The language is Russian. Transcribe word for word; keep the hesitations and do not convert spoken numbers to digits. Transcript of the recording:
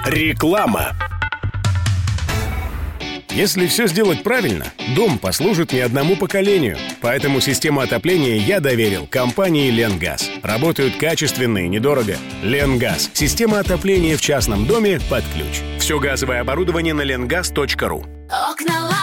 Реклама. Если все сделать правильно, дом послужит не одному поколению. Поэтому систему отопления я доверил компании «Ленгаз». Работают качественно и недорого. «Ленгаз» — система отопления в частном доме под ключ. Все газовое оборудование на ленгаз точка ру. Окна